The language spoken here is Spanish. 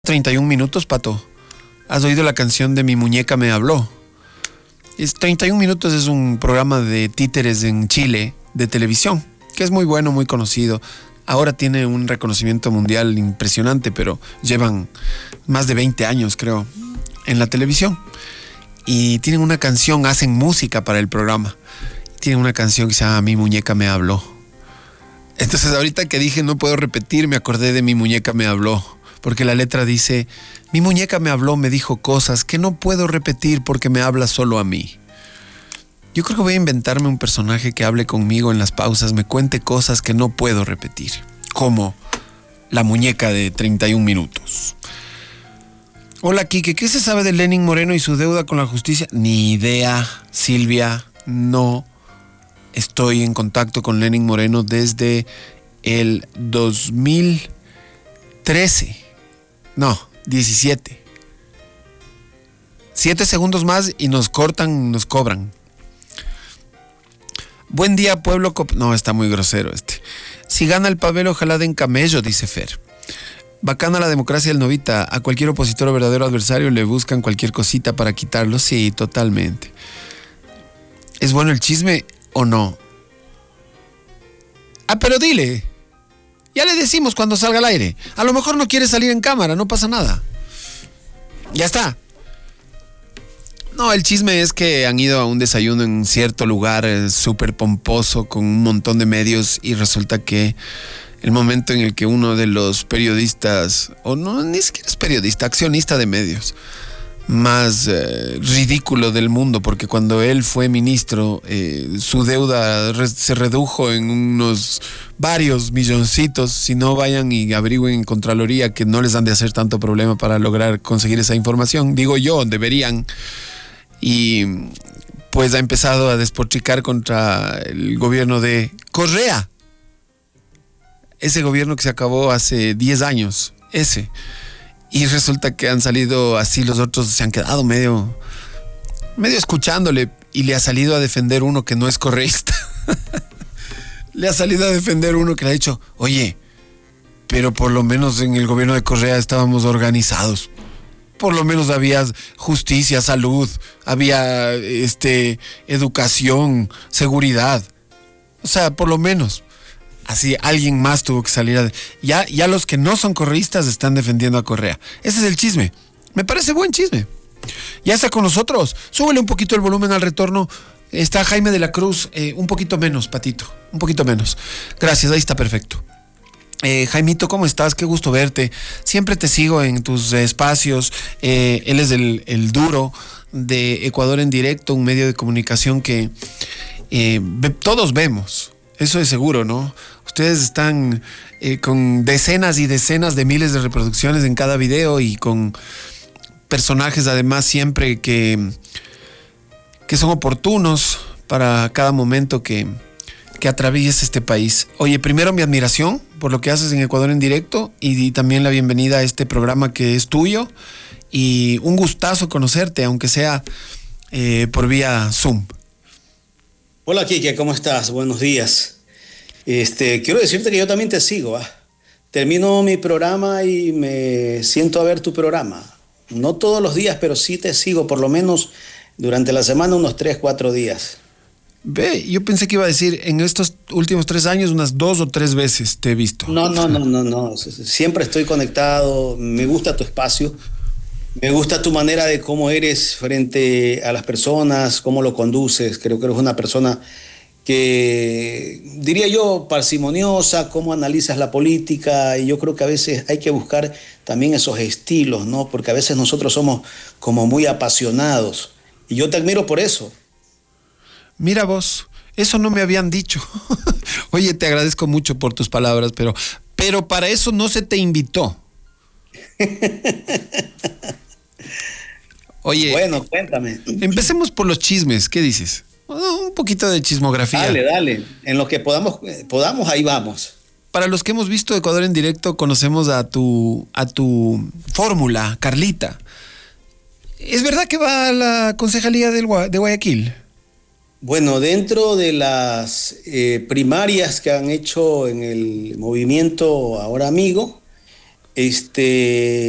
31 minutos, Pato. ¿Has oído la canción de Mi Muñeca Me Habló? 31 minutos es un programa de títeres en Chile, de televisión, que es muy bueno, muy conocido. Ahora tiene un reconocimiento mundial impresionante, pero llevan más de 20 años, creo, en la televisión. Y tienen una canción, hacen música para el programa. Tienen una canción que se llama Mi Muñeca Me Habló. Entonces ahorita que dije no puedo repetir, me acordé de Mi Muñeca Me Habló. Porque la letra dice, mi muñeca me habló, me dijo cosas que no puedo repetir porque me habla solo a mí. Yo creo que voy a inventarme un personaje que hable conmigo en las pausas, me cuente cosas que no puedo repetir. Como la muñeca de 31 minutos. Hola, Quique, ¿qué se sabe de Lenin Moreno y su deuda con la justicia? Ni idea, Silvia, no estoy en contacto con Lenin Moreno desde el 2013. No, 17. 7 segundos más y nos cortan, nos cobran. Buen día, pueblo. No, está muy grosero este. Si gana el Pavel, ojalá den camello, dice Fer. Bacana la democracia del Novita. A cualquier opositor o verdadero adversario le buscan cualquier cosita para quitarlo. Sí, totalmente. ¿Es bueno el chisme o no? Ah, pero dile. Ya le decimos cuando salga al aire. A lo mejor no quiere salir en cámara, no pasa nada. Ya está. No, el chisme es que han ido a un desayuno en cierto lugar súper pomposo con un montón de medios y resulta que el momento en el que uno de los periodistas, o no, ni siquiera es periodista, accionista de medios, más ridículo del mundo, porque cuando él fue ministro, su deuda se redujo en unos varios milloncitos. Si no, vayan y averigüen en Contraloría, que no les han de hacer tanto problema para lograr conseguir esa información. Digo yo, deberían. Y pues ha empezado a despotricar contra el gobierno de Correa. Ese gobierno que se acabó hace 10 años, ese. Y resulta que han salido así, los otros se han quedado medio escuchándole, y le ha salido a defender uno que no es correísta. Le ha salido a defender uno que le ha dicho, oye, pero por lo menos en el gobierno de Correa estábamos organizados. Por lo menos había justicia, salud, había educación, seguridad. O sea, por lo menos. Así alguien más tuvo que salir ya los que no son correístas están defendiendo a Correa. Ese es el chisme. Me parece buen chisme. Ya está con nosotros. Súbele un poquito el volumen al retorno. Está Jaime de la Cruz. Un poquito menos, Patito. Un poquito menos. Gracias, ahí está perfecto. Jaimito, ¿cómo estás? Qué gusto verte. Siempre te sigo en tus espacios. Él es el duro de Ecuador en Directo, un medio de comunicación que todos vemos. Eso es seguro, ¿no? Ustedes están con decenas y decenas de miles de reproducciones en cada video y con personajes además siempre que son oportunos para cada momento que atraviesa este país. Oye, primero mi admiración por lo que haces en Ecuador en Directo y también la bienvenida a este programa que es tuyo y un gustazo conocerte, aunque sea por vía Zoom. Hola, Kike, ¿cómo estás? Buenos días. Quiero decirte que yo también te sigo. Termino mi programa y me siento a ver tu programa. No todos los días, pero sí te sigo por lo menos durante la semana unos 3, 4 días. Ve, yo pensé que iba a decir en estos últimos 3 años unas 2 o 3 veces te he visto. No. Siempre estoy conectado. Me gusta tu espacio. Me gusta tu manera de cómo eres frente a las personas, cómo lo conduces. Creo que eres una persona que, diría yo, parsimoniosa, cómo analizas la política, y yo creo que a veces hay que buscar también esos estilos, ¿no? Porque a veces nosotros somos como muy apasionados, y yo te admiro por eso. Mira vos, eso no me habían dicho. Oye, te agradezco mucho por tus palabras, pero para eso no se te invitó. Oye, bueno, cuéntame. Empecemos por los chismes, ¿qué dices? Un poquito de chismografía. Dale, en lo que podamos, ahí vamos. Para los que hemos visto Ecuador en Directo, conocemos a tu fórmula, Carlita. ¿Es verdad que va a la concejalía de Guayaquil? Bueno, dentro de las primarias que han hecho en el movimiento Ahora Amigo,